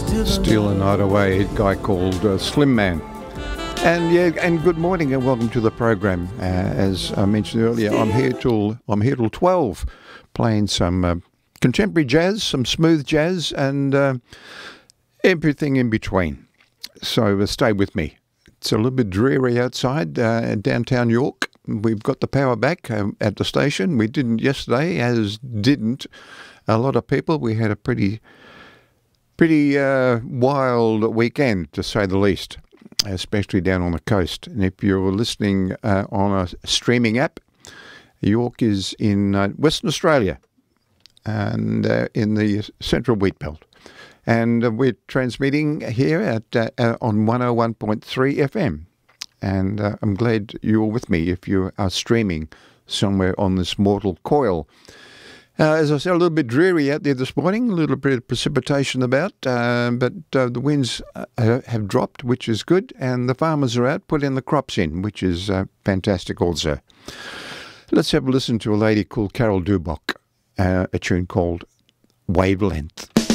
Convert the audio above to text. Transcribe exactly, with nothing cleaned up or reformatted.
Steal a Night Away, a guy called uh, Slim Man. And yeah, and good morning and welcome to the program. Uh, as I mentioned earlier, I'm here till I'm here till twelve, playing some uh, contemporary jazz, some smooth jazz, and uh, everything in between. So uh, stay with me. It's a little bit dreary outside uh, downtown York. We've got the power back um, at the station. We didn't yesterday, as didn't a lot of people. We had a pretty, pretty uh, wild weekend, to say the least, especially down on the coast. And if you're listening uh, on a streaming app, York is in uh, Western Australia and uh, in the Central Wheatbelt. And uh, we're transmitting here at uh, uh, on one oh one point three F M. And uh, I'm glad you're with me if you are streaming somewhere on this mortal coil. Uh, as I said, a little bit dreary out there this morning, a little bit of precipitation about, uh, but uh, the winds uh, have dropped, which is good, and the farmers are out putting the crops in, which is uh, fantastic also. Let's have a listen to a lady called Carol Dubach, uh, a tune called Wavelength.